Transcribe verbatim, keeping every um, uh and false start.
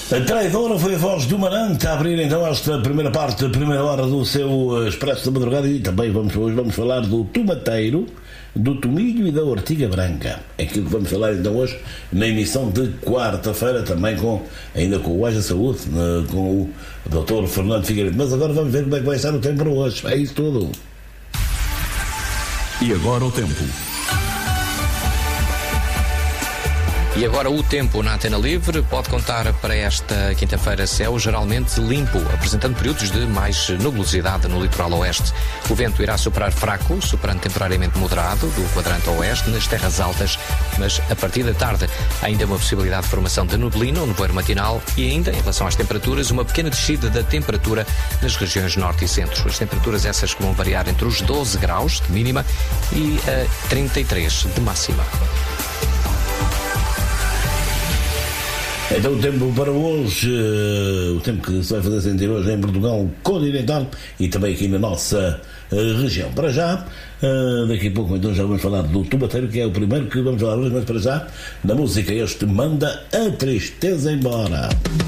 A traidora foi a voz do Marante a abrir então esta primeira parte, a primeira hora do seu Expresso da Madrugada, e também vamos, hoje vamos falar do tomateiro, do tomilho e da ortiga branca. É aquilo que vamos falar então hoje na emissão de quarta-feira, também com, ainda com o Aja Saúde, com o doutor Fernando Figueiredo. Mas agora vamos ver como é que vai estar o tempo para hoje. É isso tudo. E agora o tempo. E agora o tempo na Antena Livre pode contar para esta quinta-feira céu geralmente limpo, apresentando períodos de mais nubosidade no litoral oeste. O vento irá soprar fraco, soprando temporariamente moderado do quadrante oeste nas terras altas, mas a partir da tarde ainda uma possibilidade de formação de neblina ou nevoeiro matinal e ainda, em relação às temperaturas, uma pequena descida da temperatura nas regiões norte e centro. As temperaturas essas que vão variar entre os doze graus de mínima e a trinta e três de máxima. Então o tempo para hoje, uh, o tempo que se vai fazer sentir hoje em Portugal continental e também aqui na nossa uh, região. Para já, uh, daqui a pouco então já vamos falar do tomateiro, que é o primeiro que vamos falar hoje, mas para já, na música este Manda a Tristeza Embora.